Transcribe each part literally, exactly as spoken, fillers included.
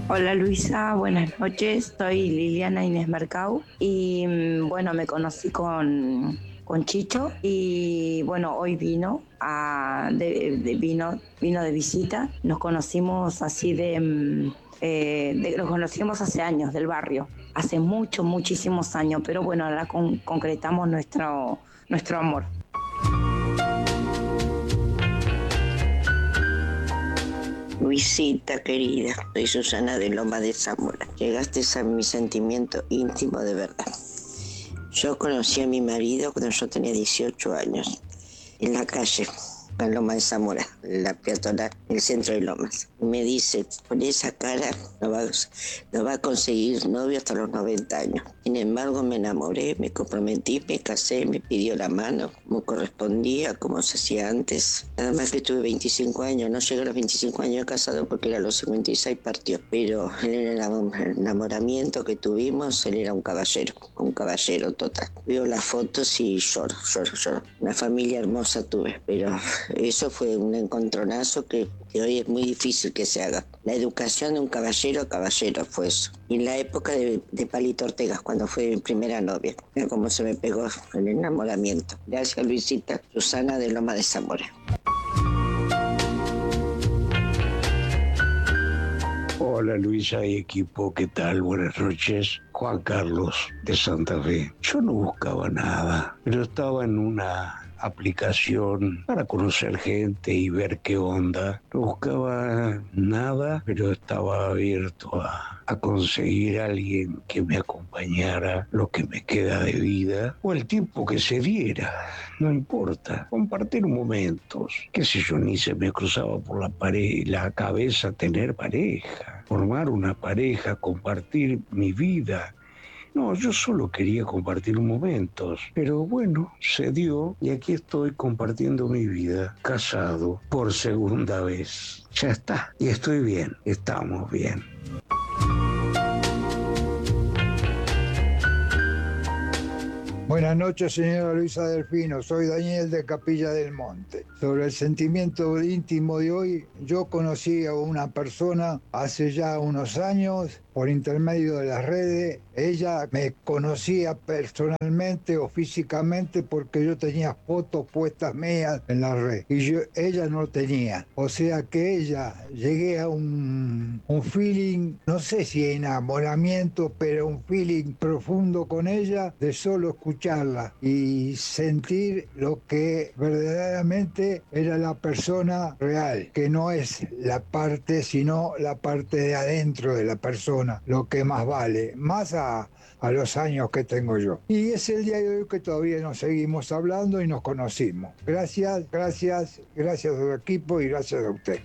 Hola Luisa, buenas noches. Soy Liliana Inés Mercau y mm, bueno, me conocí con, con Chicho y bueno, hoy vino a, de, de- vino, vino de visita. Nos conocimos así de, mm, eh, de- nos conocimos hace años del barrio, hace muchos, muchísimos años, pero bueno, ahora con- concretamos nuestro, nuestro amor. Luisita querida, soy Susana de Loma de Zamora. Llegaste a mi sentimiento íntimo de verdad. Yo conocí a mi marido cuando yo tenía dieciocho años, en la calle, en Loma de Zamora, la peatonal, en el centro de Lomas. Me dice, con esa cara no va, no va a conseguir novio hasta los noventa años. Sin embargo, me enamoré, me comprometí, me casé, me pidió la mano, como correspondía, como se hacía antes. Nada más que tuve veinticinco años, no llegué a los veinticinco años de casado porque era a los cincuenta y seis partió. Pero en el enamoramiento que tuvimos, él era un caballero, un caballero total. Veo las fotos y lloro, lloro, lloro. Una familia hermosa tuve, pero eso fue un encontronazo que, que hoy es muy difícil que se haga. La educación de un caballero a caballero fue eso. Y en la época de, de Palito Ortega, cuando fue mi primera novia. Mira cómo se me pegó el enamoramiento. Gracias, Luisita. Susana de Loma de Zamora. Hola Luisa y equipo, ¿qué tal? Buenas noches. Juan Carlos de Santa Fe. Yo no buscaba nada, pero estaba en una aplicación para conocer gente y ver qué onda. No buscaba nada, pero estaba abierto a, a conseguir a alguien que me acompañara lo que me queda de vida o el tiempo que se diera. No importa, compartir momentos. Qué sé yo, ni se me cruzaba por la pared, la cabeza tener pareja, formar una pareja, compartir mi vida. No, yo solo quería compartir momentos, pero bueno, se dio y aquí estoy compartiendo mi vida, casado por segunda vez. Ya está, y estoy bien, estamos bien. Buenas noches, señora Luisa Delfino. Soy Daniel de Capilla del Monte. Sobre el sentimiento íntimo de hoy, yo conocí a una persona hace ya unos años por intermedio de las redes. Ella me conocía personalmente o físicamente porque yo tenía fotos puestas mías en la red y yo, ella no tenía. O sea que ella, llegué a un, un feeling, no sé si enamoramiento, pero un feeling profundo con ella de solo escucharla y sentir lo que verdaderamente era la persona real, que no es la parte, sino la parte de adentro de la persona, lo que más vale, más a, a los años que tengo yo. Y es el día de hoy que todavía nos seguimos hablando y nos conocimos. Gracias, gracias, gracias a su equipo y gracias a usted.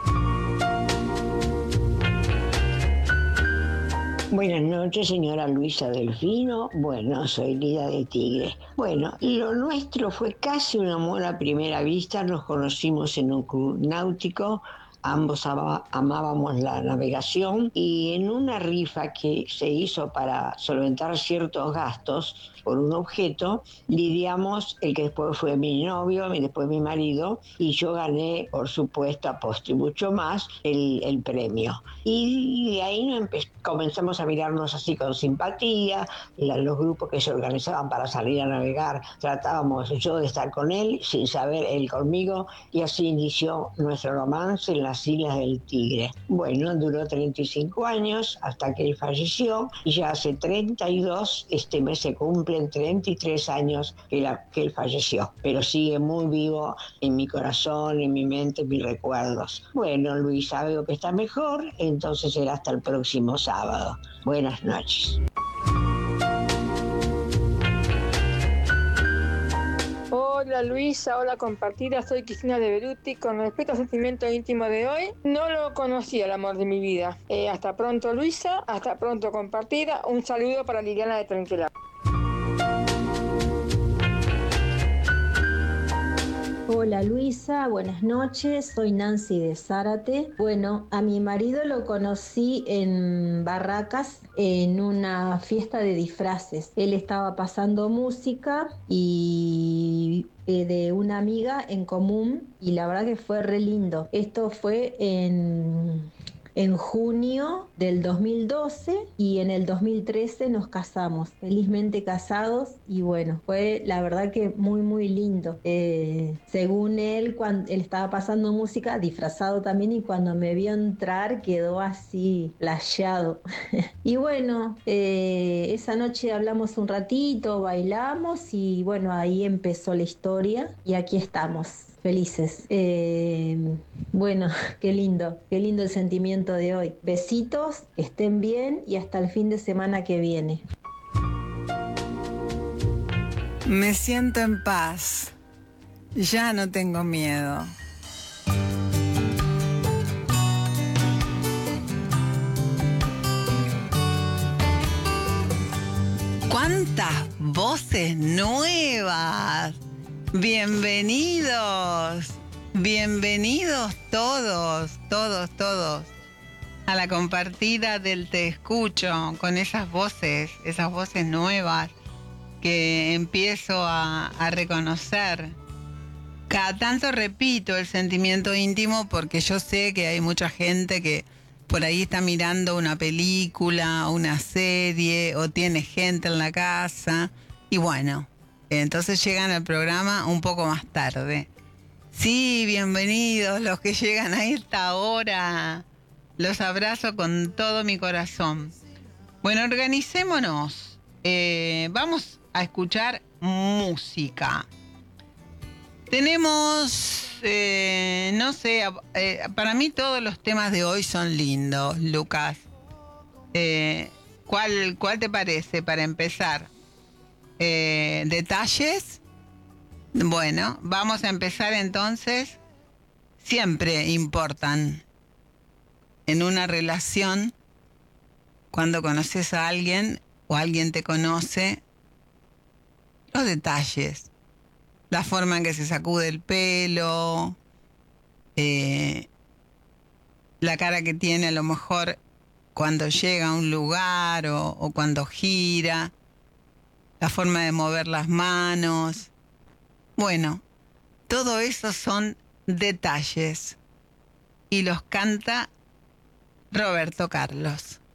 Buenas noches, señora Luisa Delfino. Bueno, soy Lida de Tigre. Bueno, lo nuestro fue casi un amor a primera vista. Nos conocimos en un club náutico. Ambos ama- amábamos la navegación y en una rifa que se hizo para solventar ciertos gastos por un objeto, lidiamos el que después fue mi novio y después mi marido y yo gané, por supuesto, a postre y mucho más, el, el premio. Y de ahí no empe- comenzamos a mirarnos así con simpatía, la- los grupos que se organizaban para salir a navegar, tratábamos yo de estar con él, sin saber él conmigo, y así inició nuestro romance en las Islas del Tigre. Bueno, duró treinta y cinco años hasta que él falleció, y ya hace treinta y dos, este mes se cumplen treinta y tres años que, la- que él falleció, pero sigue muy vivo en mi corazón, en mi mente, en mis recuerdos. Bueno, Luisa, veo que está mejor, entonces será hasta el próximo sábado. Buenas noches. Hola Luisa, hola compartida, soy Cristina de Beruti. Con respecto al sentimiento íntimo de hoy, no lo conocí el amor de mi vida. Eh, hasta pronto Luisa, hasta pronto compartida. Un saludo para Liliana de Trenquelao. Hola Luisa, buenas noches, soy Nancy de Zárate. Bueno, a mi marido lo conocí en Barracas en una fiesta de disfraces. Él estaba pasando música y eh, de una amiga en común y la verdad que fue re lindo. Esto fue en en junio del dos mil doce y en el dos mil trece nos casamos, felizmente casados, y bueno, fue la verdad que muy muy lindo. Eh, según él, cuando él estaba pasando música, disfrazado también, y cuando me vio entrar quedó así flasheado. Y bueno, eh, esa noche hablamos un ratito, bailamos y bueno, ahí empezó la historia y aquí estamos, felices. Eh, bueno, qué lindo, qué lindo el sentimiento de hoy. Besitos, que estén bien y hasta el fin de semana que viene. Me siento en paz, ya no tengo miedo. ¡Cuántas voces nuevas! Bienvenidos, bienvenidos todos, todos, todos a la compartida del Te Escucho, con esas voces, esas voces nuevas que empiezo a, a reconocer. Cada tanto repito el sentimiento íntimo porque yo sé que hay mucha gente que por ahí está mirando una película, una serie, o tiene gente en la casa, y bueno, entonces llegan al programa un poco más tarde. Sí, bienvenidos los que llegan a esta hora. Los abrazo con todo mi corazón. Bueno, organicémonos. Eh, vamos a escuchar música. Tenemos, eh, no sé, eh, para mí todos los temas de hoy son lindos, Lucas. Eh, ¿cuál, ¿Cuál te parece para empezar? Eh, ¿Detalles? Bueno, vamos a empezar entonces. Siempre importan en una relación, cuando conoces a alguien o alguien te conoce, los detalles. La forma en que se sacude el pelo, eh, la cara que tiene a lo mejor cuando llega a un lugar o, o cuando gira, la forma de mover las manos. Bueno, todo eso son detalles y los canta Roberto Carlos.